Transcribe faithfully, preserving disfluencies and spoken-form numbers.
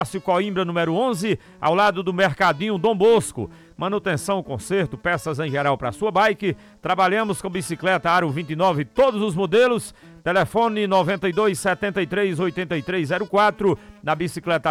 Coimbra, número onze, ao lado do Mercadinho Dom Bosco. Manutenção, conserto, peças em geral para sua bike. Trabalhamos com bicicleta Aro vinte e nove, todos os modelos. Telefone nove dois sete três oito três zero quatro. Na bicicleta